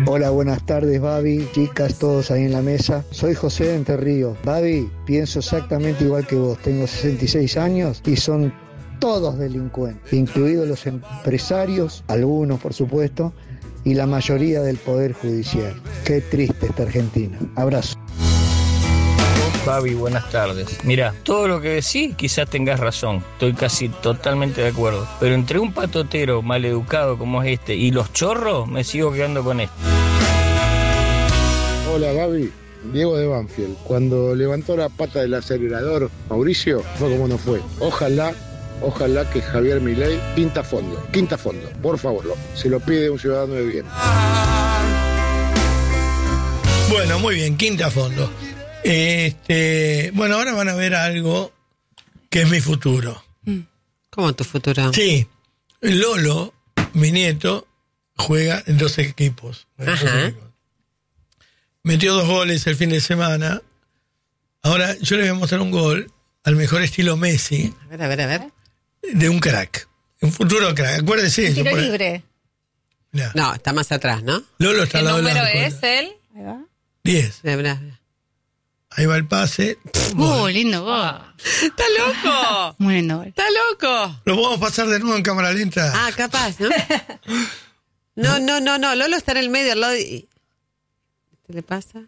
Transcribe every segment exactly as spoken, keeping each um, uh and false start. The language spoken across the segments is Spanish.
Hola, buenas tardes, Babi, chicas, todos ahí en la mesa. Soy José de Entre Ríos. Babi, pienso exactamente igual que vos. Tengo sesenta y seis años y son todos delincuentes, incluidos los empresarios, algunos por supuesto, y la mayoría del Poder Judicial. Qué triste esta Argentina. Abrazo. Babi, buenas tardes. Mira, todo lo que decís quizás tengas razón, estoy casi totalmente de acuerdo, pero entre un patotero maleducado como es este y los chorros, me sigo quedando con este. Hola, Babi, Diego de Banfield. Cuando levantó la pata del acelerador, Mauricio, fue como no fue. Ojalá, ojalá que Javier Milei quinta fondo, quinta fondo, por favor, lo, se lo pide un ciudadano de bien. Bueno, muy bien, quinta fondo. Este, bueno, ahora van a ver algo que es mi futuro. ¿Cómo tu futuro? Sí, Lolo, mi nieto, juega en dos equipos. Ajá. Metió dos goles el fin de semana. Ahora yo le voy a mostrar un gol al mejor estilo Messi. A ver, a ver, a ver. De un crack. Un futuro crack. Acuérdese. Tiro por... libre. No. No, está más atrás, ¿no? Lolo está ¿Qué al lado del número arco. es él? Ahí va. diez. Mira, mira. Ahí va el pase. Uh, lindo gol. ¡Está loco! Muy lindo gol. ¡Está loco! Lo podemos pasar de nuevo en cámara lenta. Ah, capaz, ¿no? No, no, no, no. Lolo está en el medio, al lado de... ¿Qué le pasa?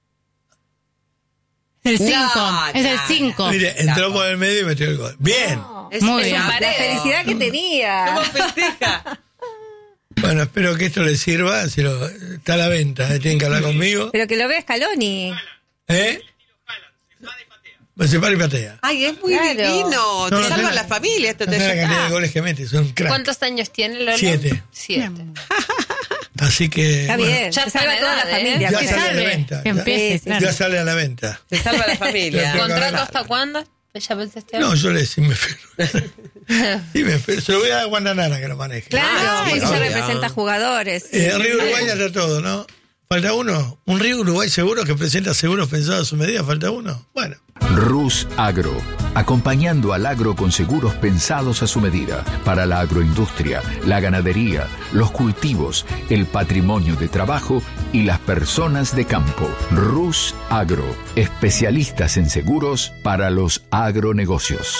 El cinco. No, es el no, cinco. Mire, entró por el medio y metió el gol. Bien. No, Es- Muy es bien. un la parejo. felicidad que tenía. ¿Cómo festeja? Bueno, espero que esto les sirva. Si lo, está a la venta, eh, tienen que hablar conmigo. Pero que lo vea Scaloni. ¿Eh? Pues se para y patea. Ay, es muy Claro. divino. No, Te no salva sé- la familia. Esto No te sé la cantidad ah. de goles que mete, son crack. ¿Cuántos años tiene Lolo? Siete. Siete. Así que. Está bueno, bien. Ya Se salva está toda la edad, ¿eh? familia. Ya con sale eso. a la venta. Que Ya, empiece, Sí, sí, claro. ya sale a la venta. Te salva la familia. ¿Contrato hasta cuándo? ¿Ya pensaste? No, yo le sí me espero. Sí me espero. Se lo voy a dar a Guandanara que lo maneje. Claro, Ah, porque bueno, ella obvio. representa jugadores. Eh, Río Uruguay ya está todo, ¿no? ¿Falta uno? ¿Un Río Uruguay seguro que presenta seguros pensados a su medida? ¿Falta uno? Bueno. Rus Agro, acompañando al agro con seguros pensados a su medida, para la agroindustria, la ganadería, los cultivos, el patrimonio de trabajo y las personas de campo. Rus Agro, especialistas en seguros para los agronegocios.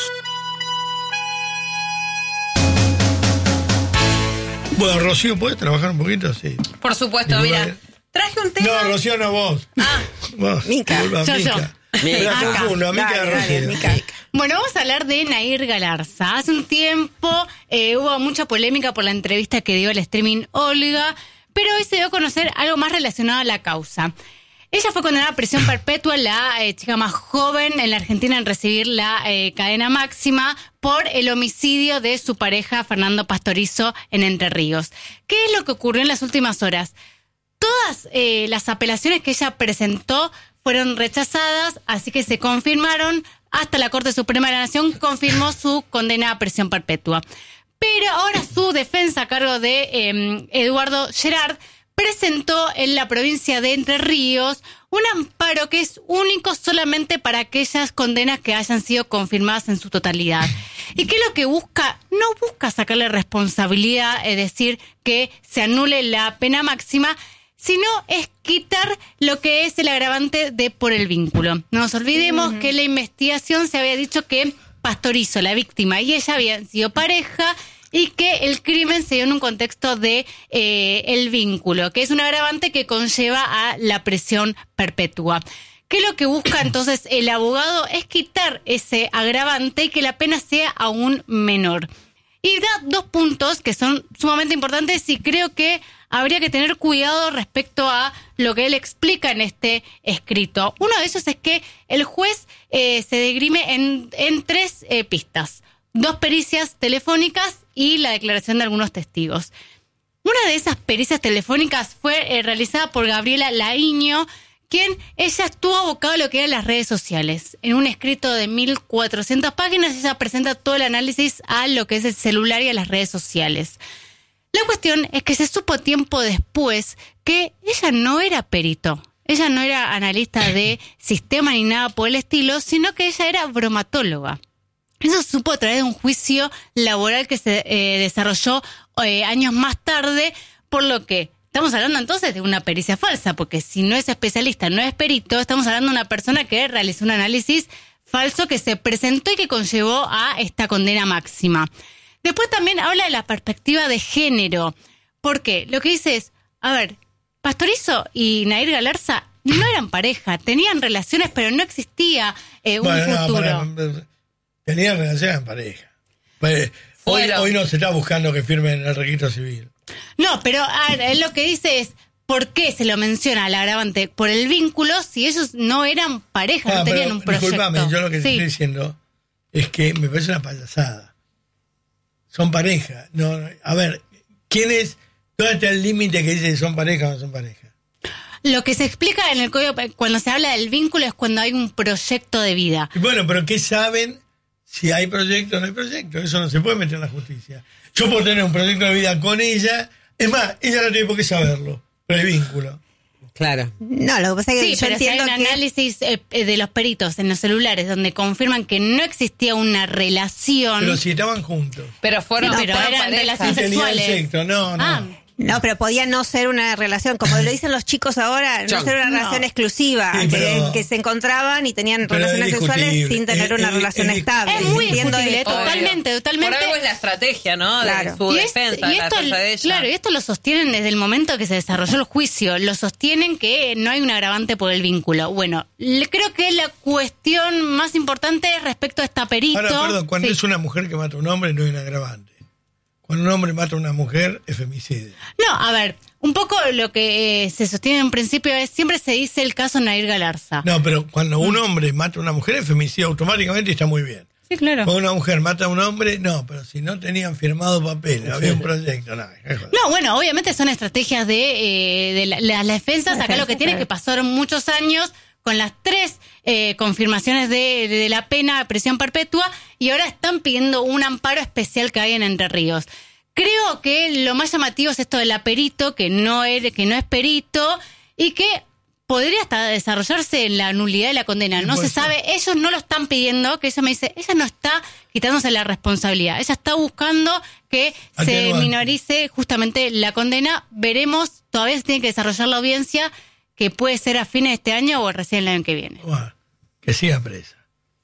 Bueno, Rocío, ¿puedes trabajar un poquito? Sí. Por supuesto, Disculpa, mira. Traje un tema. No, Rocío, no vos. Ah. Vos. Mica. Disculpa, Yo, yo. Mica. Mica. Me la confundo, a Mica Dale, de dale, Rocío. Mica. Bueno, vamos a hablar de Nair Galarza. Hace un tiempo eh, hubo mucha polémica por la entrevista que dio al streaming Olga, pero hoy se dio a conocer algo más relacionado a la causa. Ella fue condenada a prisión perpetua, la eh, chica más joven en la Argentina en recibir la eh, cadena máxima por el homicidio de su pareja Fernando Pastorizo en Entre Ríos. ¿Qué es lo que ocurrió en las últimas horas? Todas eh, las apelaciones que ella presentó fueron rechazadas, así que se confirmaron. Hasta la Corte Suprema de la Nación confirmó su condena a prisión perpetua. Pero ahora su defensa a cargo de eh, Eduardo Gerard presentó en la provincia de Entre Ríos un amparo que es único solamente para aquellas condenas que hayan sido confirmadas en su totalidad. ¿Y qué es lo que busca? No busca sacarle responsabilidad, es decir, que se anule la pena máxima, sino es quitar lo que es el agravante de por el vínculo. No nos olvidemos uh-huh. que en la investigación se había dicho que Pastorizo, la víctima, y ella habían sido pareja y que el crimen se dio en un contexto de eh, el vínculo, que es un agravante que conlleva a la prisión perpetua. ¿Qué es lo que busca entonces el abogado? Es quitar ese agravante y que la pena sea aún menor. Y da dos puntos que son sumamente importantes y creo que habría que tener cuidado respecto a lo que él explica en este escrito. Uno de ellos es que el juez eh, se degrime en, en tres eh, pistas. Dos pericias telefónicas y la declaración de algunos testigos. Una de esas pericias telefónicas fue eh, realizada por Gabriela Laíño, quien ella estuvo abocada a lo que eran las redes sociales. En un escrito de mil cuatrocientas páginas, ella presenta todo el análisis a lo que es el celular y a las redes sociales. La cuestión es que se supo tiempo después que ella no era perito. Ella no era analista de sistema ni nada por el estilo, sino que ella era bromatóloga. Eso se supo a través de un juicio laboral que se eh, desarrolló eh, años más tarde, por lo que Estamos hablando entonces de una pericia falsa, porque si no es especialista, no es perito, estamos hablando de una persona que realizó un análisis falso que se presentó y que conllevó a esta condena máxima. Después también habla de la perspectiva de género. ¿Por qué? Lo que dice es, a ver, Pastorizo y Nair Galarza no eran pareja, tenían relaciones, pero no existía eh, un bueno, futuro. No, para, tenían relaciones en pareja. Pues, hoy, hoy no se está buscando que firmen el registro civil. No, pero a ver, él lo que dice es, ¿por qué se lo menciona al agravante? Por el vínculo, si ellos no eran pareja, Ah, no tenían pero, un proyecto. Disculpame, yo lo que Sí. estoy diciendo es que me parece una payasada. Son pareja. No, no, a ver, ¿quién es? ¿Dónde está el límite que dice que son pareja o no son pareja? Lo que se explica en el código, cuando se habla del vínculo, es cuando hay un proyecto de vida. Y bueno, pero ¿qué saben si hay proyecto o no hay proyecto? Eso no se puede meter en la justicia. Yo puedo tener un proyecto de vida con ella, es más, ella no tiene por qué saberlo, pero hay vínculo. Claro. No, lo que pasa es que Sí, yo pero si hay entiendo un que... análisis eh, de los peritos en los celulares donde confirman que no existía una relación. Pero si estaban juntos. Pero fueron, No, pero fueron eran pareja. relaciones Y tenían sexuales. sexo, no, no. Ah, No, pero podía no ser una relación, como lo dicen los chicos ahora, no Chon. ser una No. relación exclusiva, Sí, que, pero- que se encontraban y tenían Pero relaciones es sexuales discutible. sin tener Es- una es- relación es- estable. es muy Entiendo discutible, esto. totalmente, totalmente. Por algo es la estrategia, ¿no? De Claro. su Y es- defensa, y la esto, defensa de ella. claro, y esto lo sostienen desde el momento que se desarrolló el juicio. Lo sostienen que no hay un agravante por el vínculo. Bueno, le- creo que la cuestión más importante es respecto a esta perito. Ahora, perdón, cuando Sí. es una mujer que mata a un hombre no hay un agravante. Cuando un hombre mata a una mujer es femicidio. No, a ver, un poco lo que eh, se sostiene en principio es, siempre se dice el caso Nair Galarza. No, pero cuando un hombre mata a una mujer es femicidio automáticamente y está muy bien. Sí, claro. Cuando una mujer mata a un hombre, no, pero si no tenían firmado papel, había un proyecto, nada. No, bueno, obviamente son estrategias de, eh, de la- las defensas. Acá lo que tiene es que pasaron muchos años con las tres eh, confirmaciones de, de la pena de prisión perpetua y ahora están pidiendo un amparo especial que hay en Entre Ríos. Creo que lo más llamativo es esto del aperito, que no es, que no es perito y que podría hasta desarrollarse en la nulidad de la condena. Sí, No puede se ser. sabe, ellos no lo están pidiendo, que ella me dice, ella no está quitándose la responsabilidad, ella está buscando que se Atenuante. minorice justamente la condena. Veremos, todavía se tiene que desarrollar la audiencia, que puede ser a fines de este año o recién el año que viene. Bueno, que siga presa.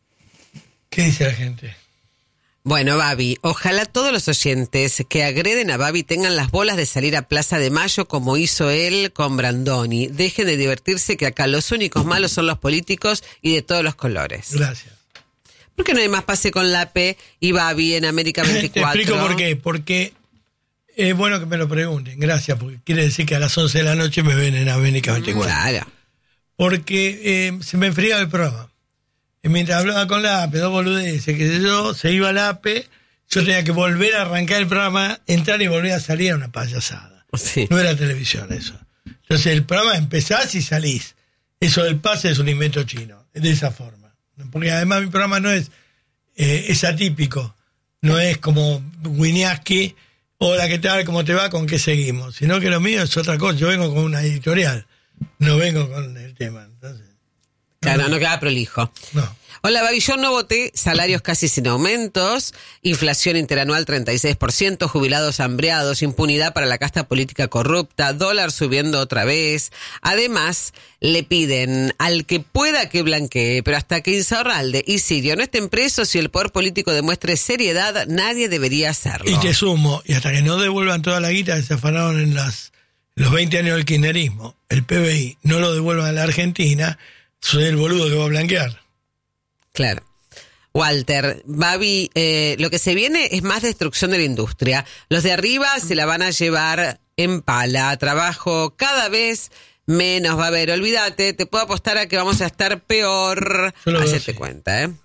¿Qué dice la gente? Bueno, Babi, ojalá todos los oyentes que agreden a Babi tengan las bolas de salir a Plaza de Mayo como hizo él con Brandoni. Dejen de divertirse, que acá los únicos malos son los políticos y de todos los colores. Gracias. ¿Por qué no hay más pase con Lape y Babi en América Te veinticuatro? explico por qué. Porque es bueno que me lo pregunten. Gracias, porque quiere decir que a las once de la noche me ven en América veinticuatro. Claro. Porque eh, se me enfriaba el programa. Y mientras hablaba con la A P E, dos boludeces, que sé yo, se iba la A P E, yo tenía que volver a arrancar el programa, entrar y volver a salir a una payasada. Sí. No era televisión eso. Entonces el programa empezás y salís. Eso del pase es un invento chino, de esa forma. Porque además mi programa no es, eh, es atípico. No es como Winiaski, hola, ¿qué tal? ¿Cómo te va? ¿Con qué seguimos? Sino que lo mío es otra cosa. Yo vengo con una editorial, no vengo con el tema. Entonces, Claro, no queda prolijo. no. Hola, Babi, yo no voté, salarios casi sin aumentos, inflación interanual treinta y seis por ciento, jubilados hambreados, impunidad para la casta política corrupta, dólar subiendo otra vez. Además, le piden al que pueda que blanquee, pero hasta que Insaurralde y Sirio no estén presos y el poder político demuestre seriedad, nadie debería hacerlo. Y te sumo, y hasta que no devuelvan toda la guita que se afanaron en las, los veinte años del kirchnerismo, el P B I, no lo devuelvan a la Argentina, soy el boludo que va a blanquear. Claro. Walter, Babi, eh, lo que se viene es más destrucción de la industria. Los de arriba se la van a llevar en pala. Trabajo cada vez menos va a haber. Olvídate, te puedo apostar a que vamos a estar peor. Yo lo veo Hacete así. cuenta, ¿eh?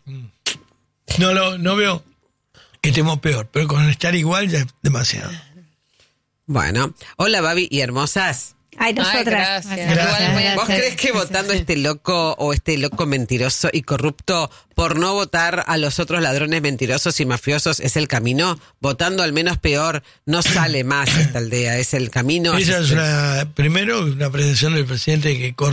No, lo, no veo que estemos peor, pero con estar igual ya es demasiado. Bueno, hola Babi y hermosas. Ay, Ay, nosotras. gracias. Gracias. Igual voy a- ¿Vos crees que votando este loco o este loco mentiroso y corrupto por no votar a los otros ladrones mentirosos y mafiosos es el camino? Votando al menos peor no sale más esta aldea, es el camino. Esa así es que- una, primero, una apreciación del presidente que